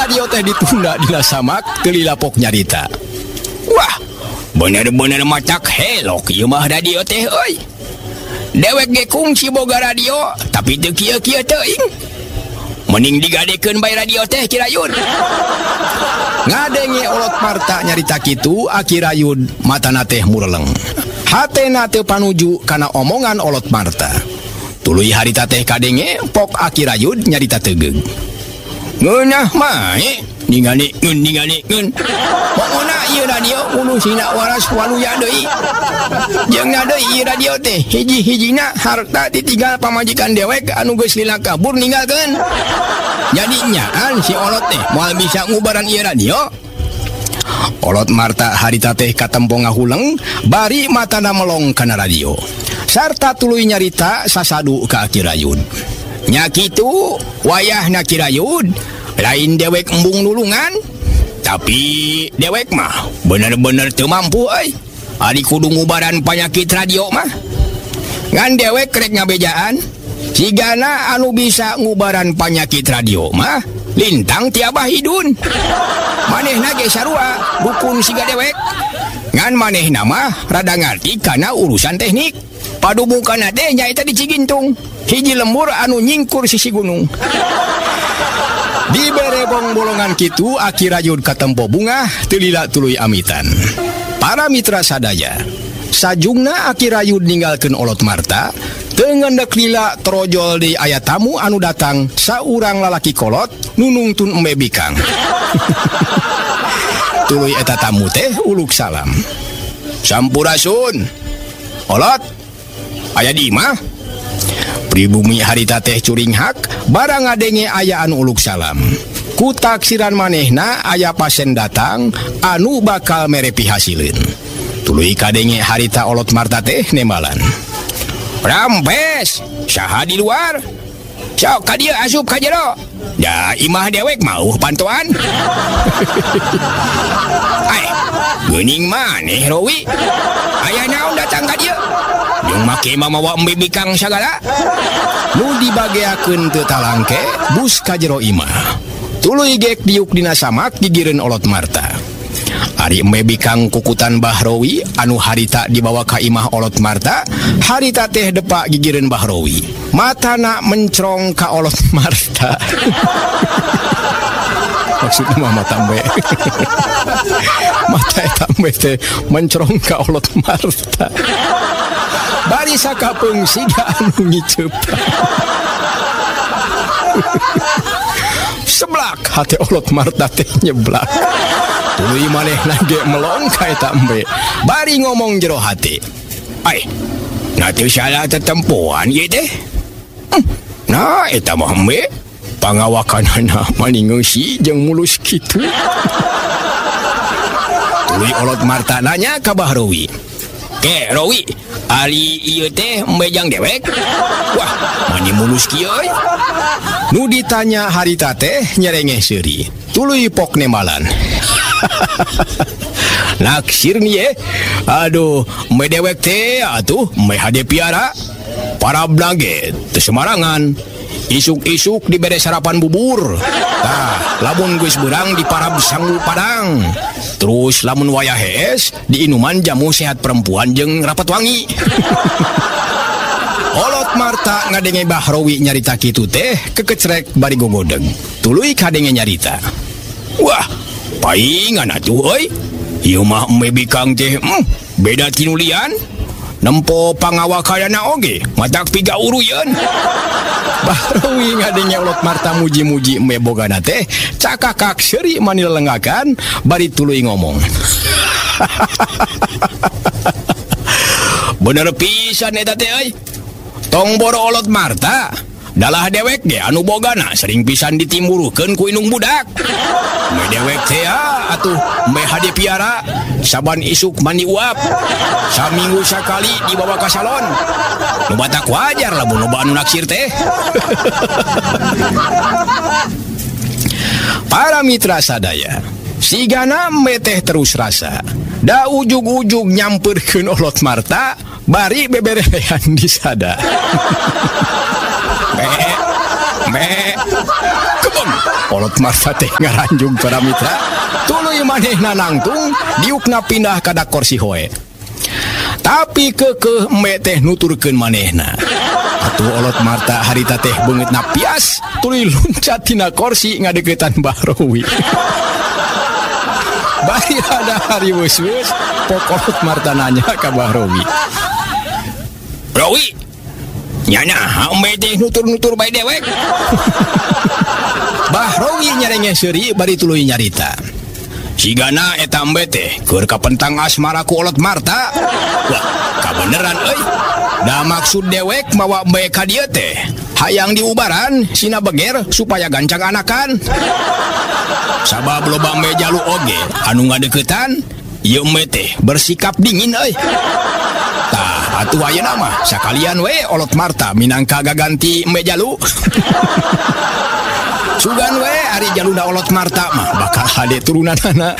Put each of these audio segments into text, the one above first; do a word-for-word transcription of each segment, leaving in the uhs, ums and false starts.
radio teh ditunda dina samak telilapok nyarita. Wah, bener-bener macak helok ieu mah radio teh euy. Dewek ge kungsi boga radio tapi teu kieu-kieu teuing. Mending digadekeun bae radio teh Kirayun. Ngadenge Olot Marta nyarita kitu, Kirayun matana teh mureleng. Hatena teu panuju kana omongan Olot Marta. Tuluy harita teh kadenge pok Kirayun nyarita tegeug. Ngeunah mae ningali ngeun ningali ngeun. Pokona ieu radio ulusina waras waluya deui. Jeung deui ieu radio teh hiji-hijina harta ditinggal pamajikan dewek anu geus lila kabur ninggalkeun. Jadi nyaan si Olot teh moal bisa ngubaran ieu radio. Olot Marta harita teh katempo ngahuleng bari matana melong kana radio. Sarta tuluy nyarita sasadu ka Kirayun. Nya kitu wayahna Kirayun lain dewek embung nulungan tapi dewek mah bener-bener teu mampu euy. Ari kudu ngubaran panyakit radio mah. Ngan dewek rek ngabejaan sigana anu bisa ngubaran panyakit radio mah Lintang ti Abah Hidun. Manehna ge sarua dukun siga dewek. Ngan manehna mah rada ngarti kana urusan teknik. Padumukanna teh nyaeta di Cigintung, hiji lembur anu nyingkur sisi gunung. Di berebong bolongan kitu Kirayun katempo bunga telila tuluy amitan. Para mitra sadaya, sajungna Kirayun ninggalkeun Olot Marta, teu ngendek lila trojol di aya tamu anu datang saurang lalaki kolot nu nungtun embe bikang. Tuluy eta tamu teh uluk salam. Sampurasun. Olot, aya di mah? Pribumi harita teh curing hak barang ngadenge aya anu uluk salam. Ku taksiran manehna aya pasien datang anu bakal merepi hasileun. Tuluy kadenge harita Olot Marta teh nemalan. Rampes, saha di luar? Sok ka dieu asup ka jero. Da imah dewek mau pantuan. Ai, geuning maneh Rowi. Aya naon datang ka dieu? Jeung make mamawa embe bikang sagala. Nu dibageakeun teu talangke bus ka jero imah. Tuluy gek diuk dina samak gigireun Olot Marta. Ari embe bikang kukutan Bahrowi anu harita dibawa ka imah Olot Marta, harita teh depak gigireun Bahrowi. Matana mencrong ka Olot Marta. Maksudnya mah mata embe. Mata eta embe teh mencrong ka Olot Marta. Bari sakapeung siga anu ngiceup. Seblak hati Olot Marta teh nyeblak. Tuluy manehna ge melong ka eta embe. Bari ngomong jero hati. Ai, na teu salah tetempoan ieu teh. Hmm, nah eta mah embe pangawakanana maningeusi jeung mulus kitu. Tuluy Olot Marta nanya ka Bahrowi. Ke Rowi, ari ieu teh embejang dewek? Wah, mani mulus kieu euy. Nu ditanya harita teh nyerengeh seuri. Tuluy pok nemalan. Naksir nih ye. Aduh, embe dewek teh atuh embe hade piara. Para blage teu semarangan. Isuk-isuk dibere sarapan bubur. Tah, lamun geus beurang di parab sangu padang. Terus lamun wayah hees di inuman jamu sehat perempuan jeung rapat wangi. Olot Marta ngadenge Bahrowi nyarita kitu teh kekecrek bari gogodeg. Tuluy kadenge nyarita. Wah, paingan atuh euy. Ieu mah embe bikang teh hmm, beda tinu lian. Nempo pangawakayana oge matak piga uruyeun. Bahrowi ngadenge Olot Marta muji-muji embe bogana teh cakakak seuri manilenggakan bari tuluy ngomong. Bener pisan eta teh euy. Tong boro Olot Marta dalah dewek ge anu bogana sering pisan ditimburukeun ku indung budak. Me dewek teh atuh me hade piara saban isuk mandi uap. Saminggu sakali dibawa ka salon. Nu batak wajar lamun loba anu naksir teh. Para mitra sadaya, sigana me teh terus rasa. Da ujug-ujug nyamperkeun Olot Marta bari beberehan disada. Me, me, Kebeng Olot Marta teh ngaranjung para mitra. Tuluy manehna nangtung diukna pindah kada kursi hoe. Tapi kekeh eme teh nuturkeun manehna. Atuh Olot Marta harita teh beungeutna pias tuluy luncat tina kursi ngadeukeutan Mbah Rowi. Bari ada hari wus-wus pok Olot Marta nanya ka Mbah Rowi. Rowi, nyana eme teh nutur-nutur bae dewek. Mbah Rowi nyarenge seuri bari tuluy nyarita. Sigana eta embe teh keur kapentang asmara ku Olot Marta. Wah, kabeneran euy. Da maksud dewek mawa embe ka dieu teh hayang diubaran sina beger supaya gancang anakan. Sabab loba embe jalu oge anu ngadeuketan, ieu embe teh bersikap dingin euy. Tah, atuh ayeuna mah sakalian we Olot Marta minangka gaganti embe jalu. Sugan we ari jaluna Olot Marta mah bakal hade turunanana.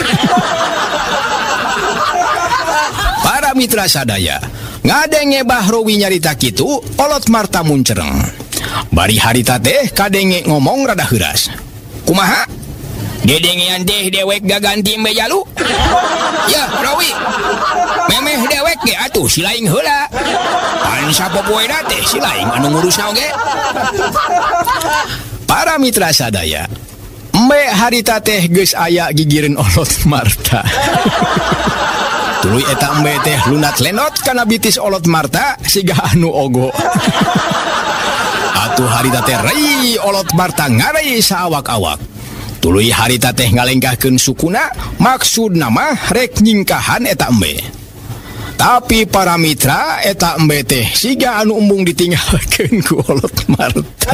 Para mitra sadaya, ngadenge Mbah Rowi nyarita kitu, Olot Marta muncereng. Bari harita teh kadenge ngomong rada heuras. Kumaha? Gedengean teh dewek gaganti embe jalu? Ya, Rowi. Memeh dewek ge atuh silaing heula. Pan sapopoena teh silaing anu ngurusna oge. Para mitra sadaya, embe harita teh geus aya gigireun Olot Marta. Tuluy eta embe teh lunat lenot kana bitis Olot Marta siga anu ogo. Atuh harita teh rei Olot Marta ngarei saawak-awak. Tuluy harita teh ngalengkahkeun sukuna, maksudna mah rek nyingkahan eta embe. Tapi para mitra eta embe teh siga anu embung ditinggalkeun ku Olot Marta.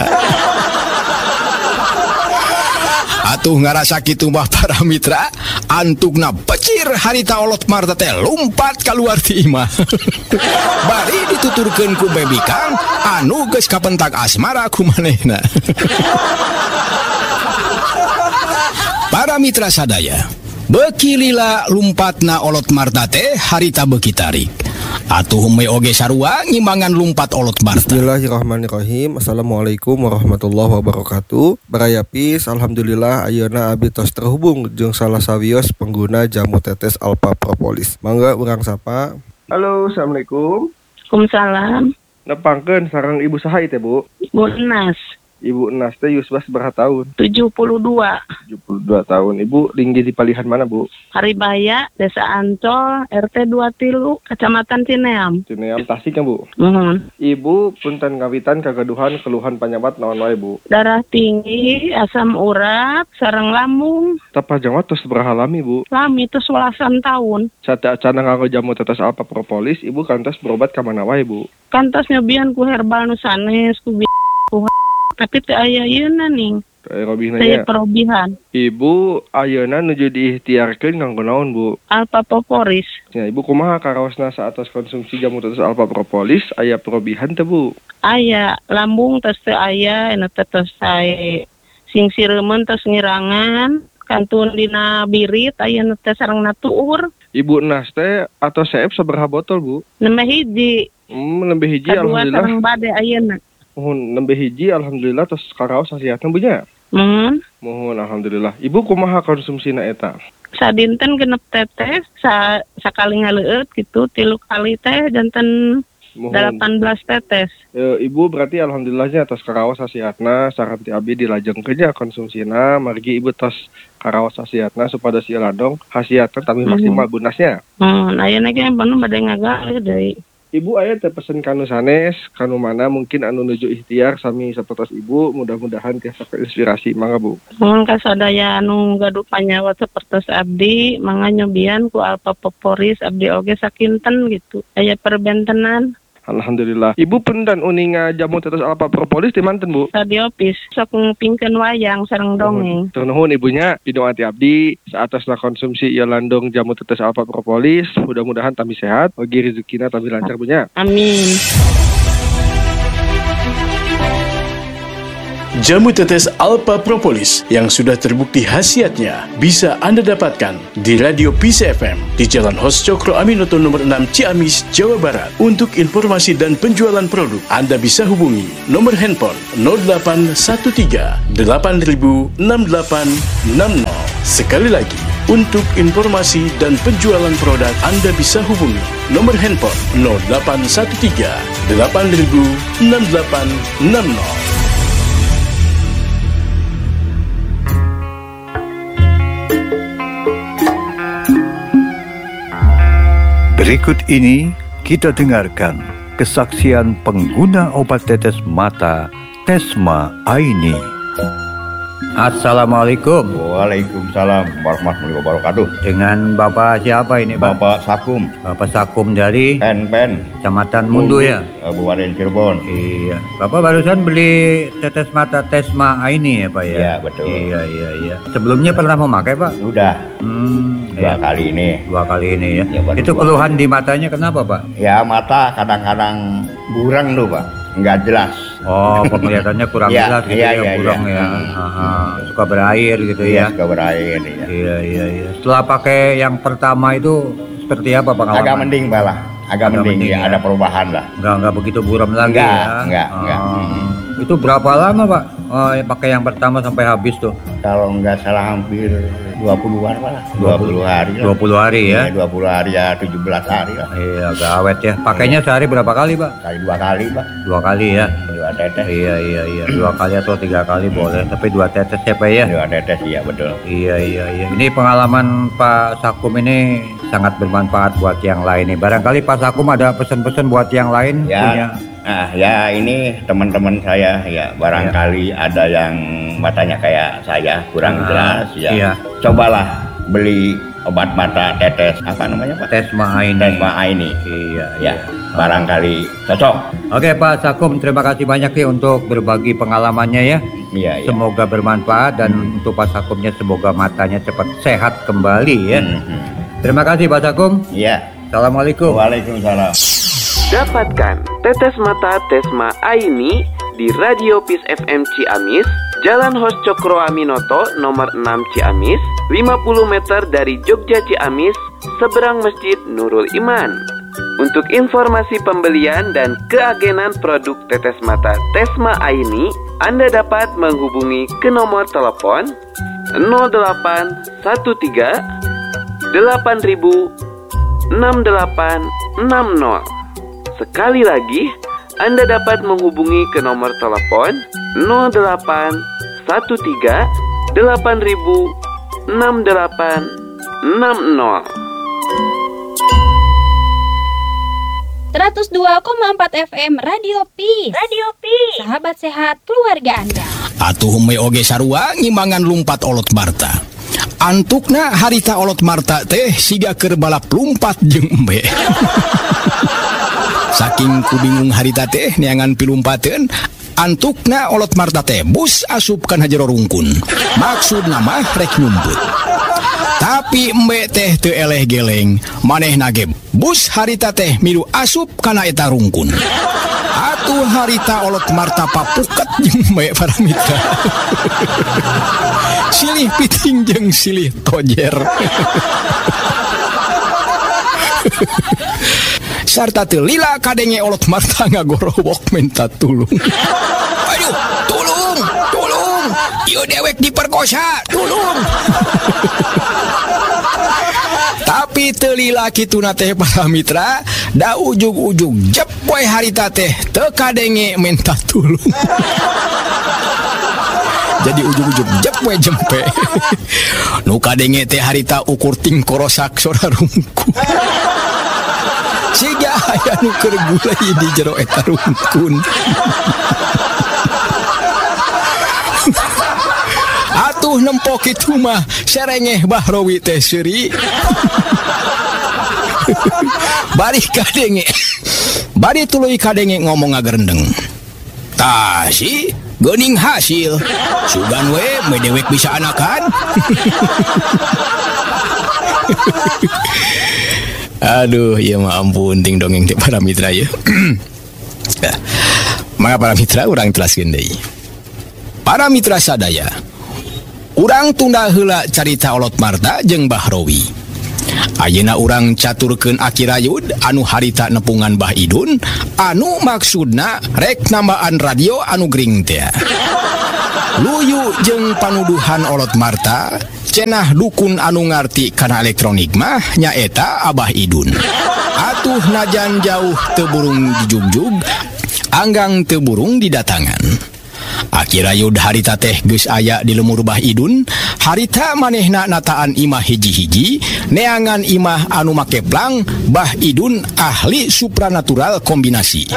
Atuh ngarasa kitu mah para mitra, antukna becir harita Olot Marta teh lumpat kaluar ti imah. Bari dituturkeun ku baby Kang anu geus kapentang asmara ku manehna. Para mitra sadaya, beuki lila lumpatna Olot Marta teh harita beuki tarik. Atuh me oge sarua ngimbangan lumpat Olot Marta. Bismillahirrahmanirrahim. Assalamualaikum warahmatullahi wabarakatuh. Barayapis, alhamdulillah ayeuna abdi tos terhubung jeung salah sawios pengguna jamu tetes Alpha Propolis. Mangga urang sapa. Halo, assalamualaikum. Waalaikumsalam. Nepangkeun sareng Ibu saha teh, Bu? Ibu Enas. Ibu Enas teh yusbas berapa tahun? tujuh puluh dua. tujuh puluh dua tahun. Ibu tinggi di palihan mana, Bu? Haribaya, Desa Ancol, R T dua Tilu, Kecamatan Cineam. Cineam Tasik ya, Bu? Mohon. Ibu punten ngawitan kagaduhan keluhan penyebab naon wae, Bu? Darah tinggi, asam urat, sareng lambung. Tapah jangwa tos beraha lami, Bu? Lami itu sewelasan tahun. Sate acana nganggo jamu tetes Alpha Propolis, Ibu kantos berobat ka mana wae, Bu? Kantos nyobian ku herbal nu sanes, ku bi- ku tapi teu aya ieuna ning. Teu robihna Teu nya. perobihan. Ibu ayeuna nuju diikhtiarkeun nganggo naon, Bu? Alpha Propolis. Ya, Ibu kumaha karaosna saatos konsumsi jamu tetes Alpha Propolis aya perobihan teu, Bu? Aya lambung tos teu aya, anu teh tos sae sing sireumeun tos ngirangan, kantun dina birit aya nu teh sareng natuur. Ibu Enas teh atau seep sabaraha botol, Bu? Nembe hiji. Hmm, nembe hiji Kadua alhamdulillah. sareng bade ayeuna. Mohon nembe hiji alhamdulillah tos karaos hasiatna Bu nya. Mohon. Mohon alhamdulillah. Ibu kumaha konsumsina eta? Sadinten genep tetes, sa sakali ngaleueut gitu, tilu kali teh janten Mohon. delapan belas tetes. E, Ibu berarti alhamdulillahnya tos karaos hasiatna saran ti abdi dilajengkeun nya konsumsina, margi Ibu tos karaos hasiatna supados ieu ladong hasiatna tapi maksimal gunasnya. Hmm, ayeuna ge panu bade ngagalih deui. Ibu aya teh pesen kanu sanes, kanu mana mungkin anu nuju ikhtiar sami sapertos Ibu, mudah-mudahan tiasa inspirasi mangga, Bu. Mohon kasadaya anu gaduh panyawa sapertos abdi, mangga nyobian ku Alpha Propolis abdi oge sakinten gitu. Aya perbentenan. Alhamdulillah. Ibu punten uninga jamu tetes Alpha Propolis di manten, Bu? Radiopis sok ngpingkeun wayang sareng dongeng. Tur nuhun ibunya, pidung ati abdi saatasna konsumsi ieu landung jamu tetes Alpha Propolis, mudah-mudahan tami sehat, ogi rezekina tami lancar bunya. Amin. Jamu tetes Alpha Propolis yang sudah terbukti khasiatnya bisa Anda dapatkan di Radio Peace F M di Jalan Hos Cokro Aminoto nomor enam Ciamis, Jawa Barat. Untuk informasi dan penjualan produk, Anda bisa hubungi nomor handphone nol delapan satu tiga delapan nol enam delapan enam nol. Sekali lagi, untuk informasi dan penjualan produk, Anda bisa hubungi nomor handphone nol delapan satu tiga delapan nol enam delapan enam nol. Berikut ini kita dengarkan kesaksian pengguna obat tetes mata Tesma Aini. Assalamualaikum. Waalaikumsalam warahmatullahi wabarakatuh. Dengan Bapak siapa ini, Pak? Bapak Sakum. Bapak Sakum dari Pen Pen. Kecamatan Mundu ya? Kabupaten Cirebon. Iya. Bapak barusan beli tetes mata Tesma Aini ya, Pak ya? Iya, betul. Iya, iya, iya. Sebelumnya pernah memakai, Pak? Sudah. Hmm, Dua ya. kali ini. Dua kali ini ya. Ya, baru Itu dua. keluhan di matanya kenapa, Pak? Ya mata kadang-kadang burang tuh Pak. Nggak jelas. Oh, penglihatannya kurang Iya, jelas gitu iya, ya, iya, kurang iya. ya. Hmm. Aha. Suka berair gitu Iya, ya. suka berair. Iya. Iya, iya, iya. Setelah pakai yang pertama itu seperti apa pengalaman? Agak mending Pak lah. Agak, Agak mending, mending ya, ya. ada perubahan lah. Enggak, enggak begitu buram lagi Enggak, ya? enggak, enggak. Ah. Hmm. Itu berapa lama, Pak? Oh, ya, pakai yang pertama sampai habis tuh? Kalau nggak salah hampir dua puluhan Pak lah. dua puluh hari lah. dua puluh hari ya? Iya, dua puluh hari ya, tujuh belas hari lah. Iya, agak awet ya. Pakainya sehari berapa kali, Pak? Kali dua kali Pak. Dua kali ya? Dua tetes. Iya, iya, iya. Dua kali atau tiga kali boleh. Tapi dua tetes ya, Pak ya? Dua tetes, iya betul. Iya, iya, iya. Ini pengalaman Pak Sakum ini sangat bermanfaat buat yang lain nih. Barangkali Pak Sakum ada pesan-pesan buat yang lain Ya, punya. nah ya ini teman-teman saya ya barangkali ada yang matanya kayak saya kurang Ah, jelas ya. iya. Cobalah beli obat mata tetes apa namanya Pak? Tesma Aini. Tesma Aini. Iya, Ya, iya. barangkali cocok. Oke Pak Sakum, terima kasih banyak ya untuk berbagi pengalamannya ya. Iya, iya. Semoga bermanfaat dan untuk Pak Sakumnya semoga matanya cepat sehat kembali ya. Hmm, hmm. Terima kasih Pak Sakum. Iya. Assalamualaikum. Waalaikumsalam. Dapatkan tetes mata Tesma Aini di Radio Peace F M Ciamis, Jalan Hos Cokro Aminoto nomor enam Ciamis, lima puluh meter dari Jogja Ciamis, seberang Masjid Nurul Iman. Untuk informasi pembelian dan keagenan produk tetes mata Tesma Aini, Anda dapat menghubungi ke nomor telepon nol delapan satu tiga delapan nol enam delapan enam nol. Sekali lagi, Anda dapat menghubungi ke nomor telepon nol delapan satu tiga delapan nol enam delapan enam nol. seratus dua koma empat F M Radio Peace. Radio Peace. Sahabat sehat keluarga Anda. Atuh me oge sarua ngimbangan lumpat olot Marta. Antukna harita olot Marta teh siga keur balap lumpat jeung embe. Saking kubingung harita teh neangan pilumpateun, antukna olot Marta teh bus asupkan hajero rungkun. Maksudna mah rek nyumput. Tapi embe teh teu eleh geleng, manehna ge bus harita teh milu asup kana eta rungkun. Atuh harita olot Marta papuket jeung embe para mitra. Silih piting jeung silih tojer. Sarta teu lila kadenge olot Marta ngagorowok minta tulung. Aduh, tulung, tulung. Ieu dewek diperkosa, tulung. Tapi teu lila kituna teh para mitra, da ujug-ujug jep we harita teh teu kadenge minta tulung. Jadi ujug-ujug jep we jempe. Nu kadenge teh harita ukur tingkorosak sora rungkun. Siga aya nu keur gulai di jero eta rungkun. Atuh nempok kitu mah serengeh bahrowi teh seuri. Bari kadenge. Bari tuluy kadenge ngomong ngagerendeng. Tah si geuning hasil. Sugan we me dewek bisa anakan. Aduh, ya mah ampun ting dongeng teh para mitra ya. Maka para mitra urang telaskeun deui. Para mitra sadaya, urang tunda heula carita Olot Marta jeung Mbah Rowi. Ayeuna urang caturkeun Aki Rayud anu harita nepungan Mbah Idun, anu maksudna rek nambaan radio anu gring teh. Luyu jeung panuduhan Olot Marta, cenah dukun anu ngarti kana elektronik mah nyaeta Abah Idun. Atuh najan jauh teu burung dijugjug, anggang teu burung didatangan. Aki Rayud harita teh geus aya di lemur Mbah Idun, harita manehna nataan imah hiji-hiji, neangan imah anu make plang, Mbah Idun ahli supranatural kombinasi.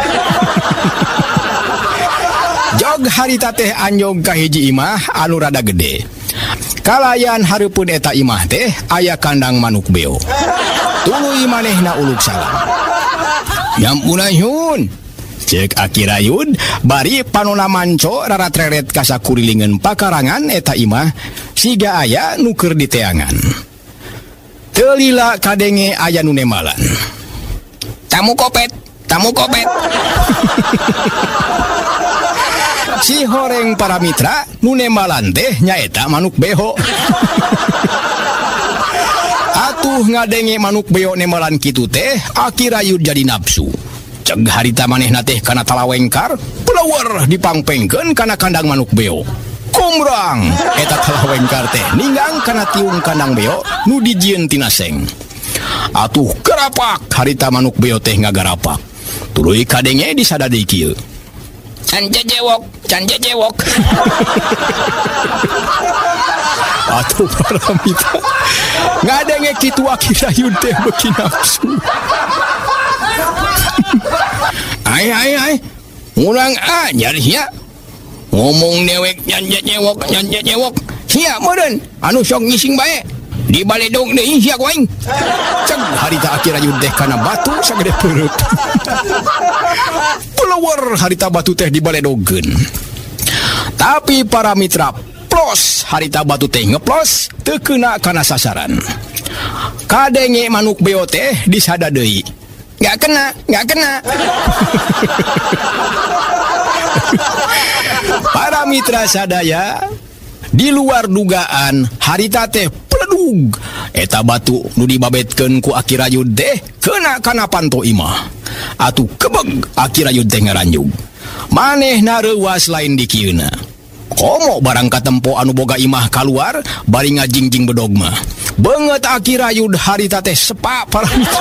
Jog harita teh anjog ka hiji imah anu rada gede. Kalayan hareupeun eta imah teh aya kandang manuk beo. Tuluy manehna uluk salam. Nyampunayun, cek Aki Rayud, bari panona manco rarat-reret kasakurilingan pakarangan eta imah, siga aya nu keur diteangan. Teu lila kadenge aya nu nemalan. Tamu kopet, tamu kopet. Si horeng para mitra, nu nemalan teh nyaeta manuk beho. Atuh ngadenge manuk beo nemalan kitu teh, Aki Rayud jadi nafsu. Ceg harita manehna teh kana talawengkar, pelawar dipangpengkeun kana kandang manuk beo. Kumrang eta talawengkar teh ninggang kana tiung kandang beo nu dijieun tina seng. Atuh kerapak harita manuk beo teh ngagarapak. Tuluy kadenge disadade kieu. Can jejewok, can jejewok. Atuh para mitra, ngadenge kitu Aki Rayud teh beuki nafsu. Ai ai ai, urang ajar sia. Ngomong dewek nyan jejewok, nyan jejewok. Sia meureun anu sok ngising bae. Di baledog deui sia ku aing. Ceg harita Aki Rayud teh kana batu sagede peureup. Pelawar harita batu teh dibaledogkeun. Tapi para mitra, plos harita batu teh ngeplos teu keuna kana sasaran. Kadenge manuk beo teh disada deui. Nggak kena, nggak kena. Para mitra sadaya, di luar dugaan harita teh pledug. Eta batu nu dibabetkeun ku Aki Rayud teh keuna kana panto imah. Atuh kebeg Aki Rayud teh ngaranjug. Manehna reuwas lain di kieuna. Komo barang katempo anu boga imah kaluar bari ngajingjing bedog mah. Beungeut Aki Rayud harita teh sepa para mitra.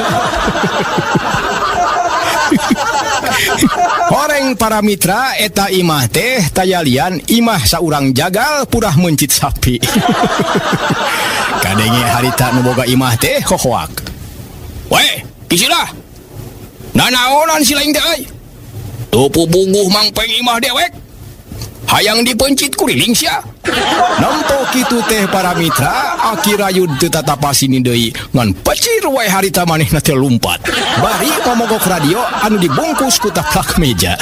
Horeng para mitra, eta imah teh tayalian imah saurang jagal purah mencit sapi. Kadenge harita nu boga imah teh hohoak. Weh, kisilah. Nanaonan si laing teh euy. Tu pubuguh mangpeng imah dewek. Hayang dipencit kuriling sia. Nampo kitu teh para mitra, Aki Rayud teu tatapasini deui ngan pecir wae harita manehna teh lumpat. Bari pamogok radio anu dibungkus ku taplak meja.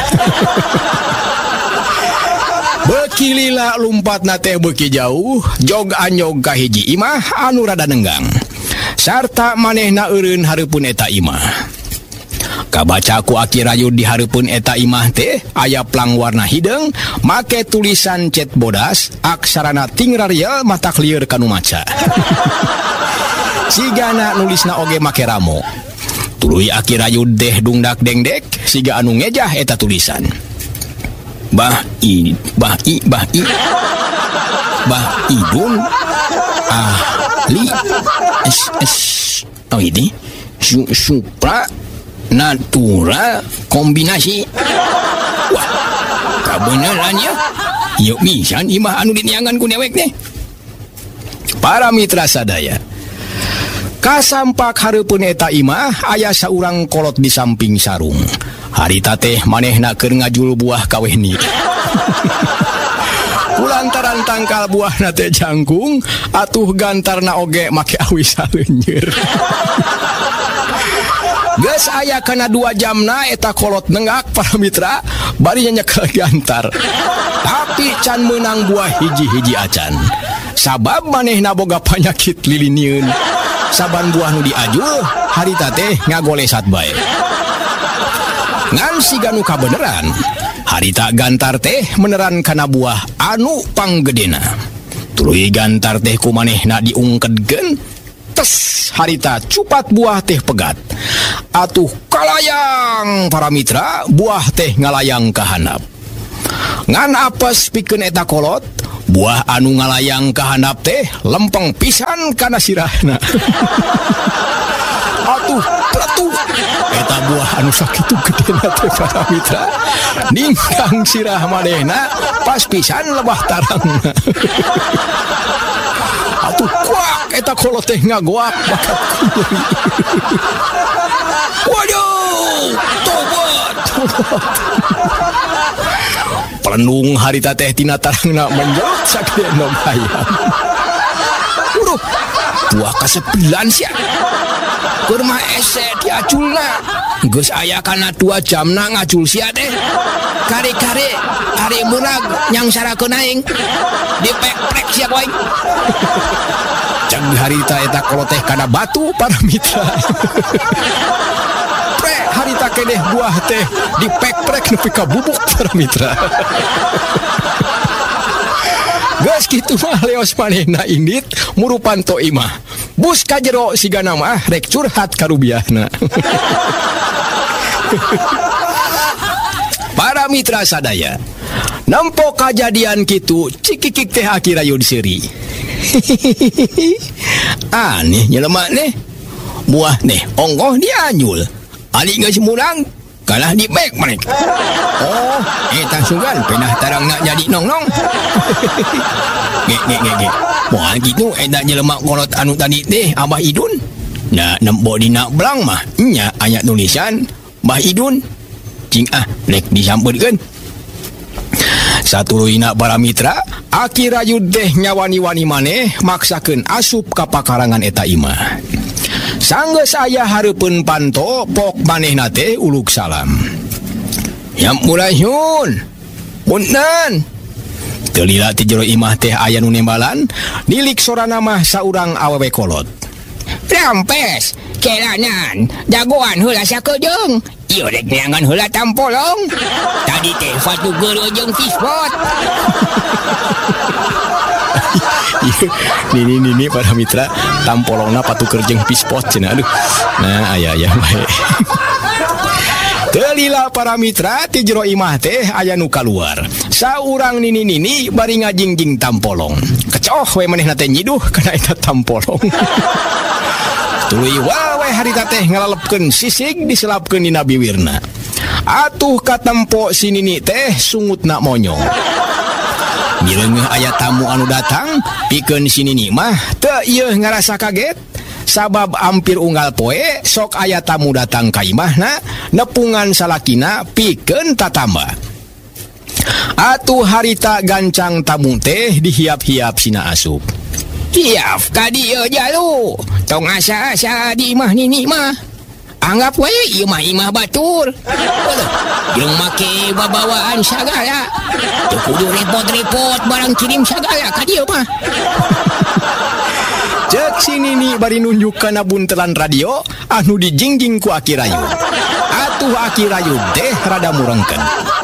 Beuki lila lumpatna teh beuki jauh, jog anyog ka hiji imah anu rada nenggang. Sarta manehna eureun hareupeun eta imah. Kabaca ku Aki Rayud di hareupeun eta imah teh aya plang warna hideung make tulisan cet bodas aksarana tingrariel mata clear kanu maca. Sigana nulisna oge make ramo. Tuluy Aki Rayud teh dungdak dengdek siga anu ngejah eta tulisan. Bah i bah i bah i Bah Idun ahli es es oh ini su, supra natural kombinasi. Wah, kabeneran ya. Yuk misan imah anu diniangan ku dewek teh. Para mitra sadaya, kasampak hareupeun eta imah aya saurang kolot di samping sarung. Harita teh manehna keur ngajul buah kaweni. Kulantaran tangkal buahna teh jangkung, atuh gantarna oge make awi saleunyeur. Geus aya kana dua jamna eta kolot nenggak para mitra bari nyekel gantar. Tapi can meunang buah hiji-hiji acan. Sabab manehna boga panyakit lilinieun. Saban buah nu diajul harita teh ngagolesat bae. Ngan siga nu kabeneran Harita gantar teh meneran kana buah anu panggedena. Tuluy gantar teh kumanehna diungkedkeun, tes harita cupat buah teh pegat. Atuh kalayang para mitra, buah teh ngalayang ka handap. Ngan apes pikeun eta kolot, buah anu ngalayang ka handap teh lempeng pisan kana sirahna. Atuh pletu eta buah anu sakitu gedena teh para mitra, ningkang sirah manehna pas pisan lebah tarangna. Atuh kuak eta kolot teh ngagoak bakat kunyeri. Waduh, tobat, tobat. Pelenung harita teh tina tarangna menjot sakdena bayam. Uruh, buah kasepilan sia. Kurma ese diaculna, geus aya kana dua jamna ngacul sia teh. Kare-kare ari murag nyangsarakeun aing. Dipek-prek sia ku aing. Ceng harita eta kolot teh kana batu para mitra. Pre harita keneh buah teh dipek-prek nepi ka bubuk para mitra. Geus kitu mah leos manehna indit murupanto imah. Bus ka jero sigana mah rek curhat ka rubiahna. Para mitra sadaya, nempo kajadian kitu cikikik teh akirayun seuri. Aneh nyelemak nih. Buah nih onggoh dianyul. Ali geus murang kalah dipek manek. Oh, eta sugan penah tarang nak jadi nong-nong. Ge ge ge ge. Moal kitu eta jelema kolot anu tadi teh Abah Idun. Na nempo dina belang mah nya aya tulisan Mbah Idun. Cing ah rek disampeurkeun. Satuluyna para mitra, Aki Rayud teh nyawani-wani maneh maksakeun asup ka pakarangan eta imah. Sanggeus aya hareupeun panto pok manehna teh uluk salam. Yam mulai nyun. Punten. Teu lila ti jero imah teh aya nu nembalan, nilik sorana mah saurang awewe kolot. Rampes, kelanan, jagoan heula sakejeung. Ieu rek neangan heula tampolong. Tadi teh fatu geureuh jeung fishpot. Nini nini para mitra, tampolongna patukeun jeung fishpot cenah. Aduh. Nah, aya aya bae. Teu lila para mitra ti jero imah teh aya nu kaluar. Saurang nini-nini bari ngajingjing tampolong. Kecoh we manehna teh nyiduh kana eta tampolong. Tuluy wae harita teh ngalalepkeun sisig diselapkeun dina biwirna. Atuh katempo si nini teh sungutna monyong. Mireungeuh aya tamu anu datang, pikeun si nini mah teu ieu ngarasa kaget. Sabab ampir unggal poe sok aya tamu datang ka imahna, nepungan salakina pikeun tatamba. Atuh harita gancang tamu teh dihiap-hiap sina asup. Hiap ka dieu jalu, tong asa-asa di imah nini mah. Anggap we ieu mah imah batur. Jeung make babawaan sagala. Teu kudu repot-repot barang kirim sagala ka dieu mah. Cek si nini bari nunjuk kana buntelan radio anu dijingjing ku Aki Rayud. Atuh Aki Rayud teh rada murengkeun.